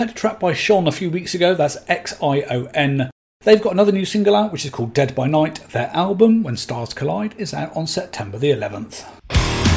played a track by Xion a few weeks ago, that's Xion. They've got another new single out which is called Dead by Night. Their album, When Stars Collide, is out on September the 11th.